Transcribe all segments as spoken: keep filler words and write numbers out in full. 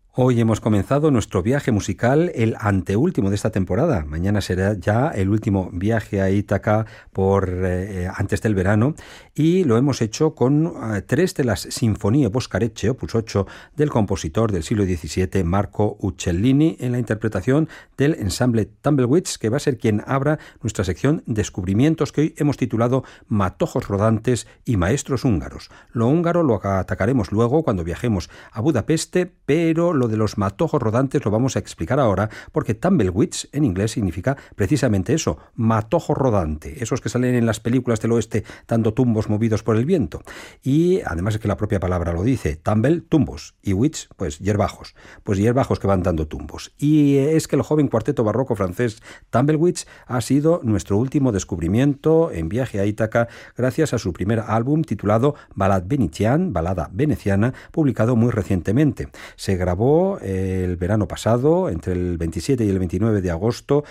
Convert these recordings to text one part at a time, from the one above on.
Hoy hemos comenzado nuestro viaje musical, el anteúltimo de esta temporada. Mañana será ya el último viaje a Ítaca por eh, antes del verano, y lo hemos hecho con eh, tres de las Sinfonie Boscarecce, opus ocho, del compositor del siglo diecisiete, Marco Uccellini, en la interpretación del ensamble Tumblewits, que va a ser quien abra nuestra sección Descubrimientos, que hoy hemos titulado Matojos rodantes y maestros húngaros. Lo húngaro lo atacaremos luego cuando viajemos a Budapest, pero lo de los matojos rodantes lo vamos a explicar ahora, porque Tumblewits en inglés significa precisamente eso, matojo rodante, esos que salen en las películas del oeste dando tumbos movidos por el viento. Y además es que la propia palabra lo dice, tumble, tumbos, y wits, pues hierbajos, pues hierbajos que van dando tumbos. Y es que el joven cuarteto barroco francés Tumblewits ha sido nuestro último descubrimiento en viaje a Ítaca, gracias a su primer álbum titulado Ballade Venetiane, balada veneciana, publicado muy recientemente. Se grabó el verano pasado, entre el veintisiete y el veintinueve de agosto,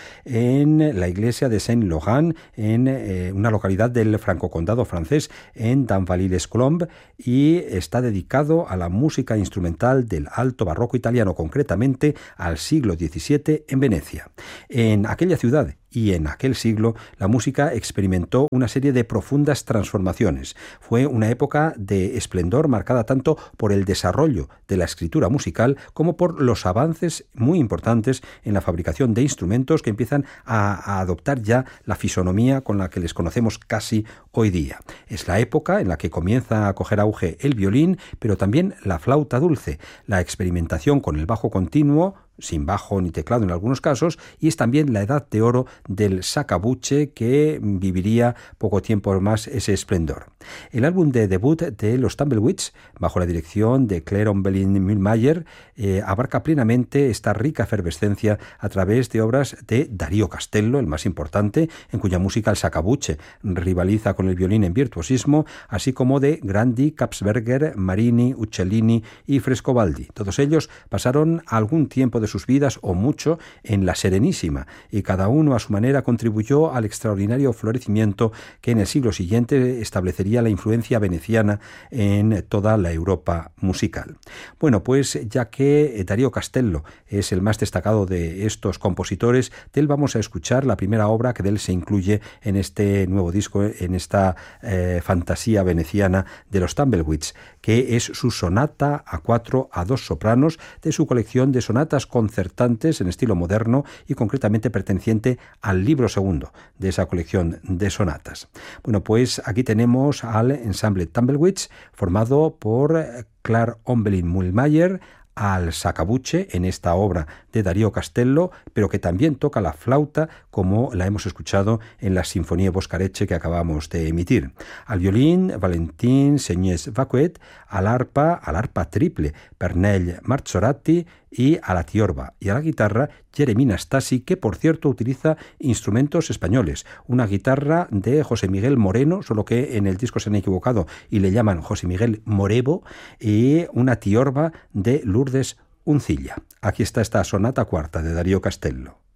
en la iglesia de Saint-Laurent, en eh, una localidad del francocondado francés, en Damvalley-les-Colombes, y está dedicado a la música instrumental del alto barroco italiano, concretamente al siglo diecisiete en Venecia. En aquella ciudad y en aquel siglo, la música experimentó una serie de profundas transformaciones. Fue una época de esplendor marcada tanto por el desarrollo de la escritura musical como por los avances muy importantes en la fabricación de instrumentos que empiezan a, a adoptar ya la fisonomía con la que les conocemos casi hoy día. Es la época en la que comienza a coger auge el violín, pero también la flauta dulce, la experimentación con el bajo continuo, sin bajo ni teclado en algunos casos, y es también la edad de oro del saccabuce, que viviría poco tiempo más ese esplendor. El álbum de debut de los Tumblewits, bajo la dirección de Claire Ombelin Mühlmayer, eh, abarca plenamente esta rica efervescencia a través de obras de Darío Castello, el más importante, en cuya música el saccabuce rivaliza con el violín en virtuosismo, así como de Grandi, Kapsberger, Marini, Uccellini y Frescobaldi. Todos ellos pasaron algún tiempo de sus vidas o mucho en la Serenísima, y cada uno a su manera contribuyó al extraordinario florecimiento que en el siglo siguiente establecería la influencia veneciana en toda la Europa musical. Bueno, pues ya que Darío Castello es el más destacado de estos compositores, de él vamos a escuchar la primera obra que de él se incluye en este nuevo disco, en esta eh, fantasía veneciana de los Tumblewits, que es su sonata a cuatro a dos sopranos de su colección de sonatas concertantes en estilo moderno, y concretamente perteneciente al libro segundo de esa colección de sonatas. Bueno, pues aquí tenemos al ensamble Tumblewits, formado por Claire Ombelin Mühlmayer al saccabuce en esta obra de Darío Castello, pero que también toca la flauta, como la hemos escuchado en la Sinfonie Boscarecce que acabamos de emitir. Al violín, Valentin Seignes-Vaquet, al arpa, al arpa triple, Pernell Marzorati, y a la tiorba, y a la guitarra, Jeremy Nastasi, que por cierto utiliza instrumentos españoles, una guitarra de José Miguel Moreno, solo que en el disco se han equivocado y le llaman José Miguel Morebo, y una tiorba de Lourdes Uncilla. Aquí está esta sonata cuarta de Darío Castello.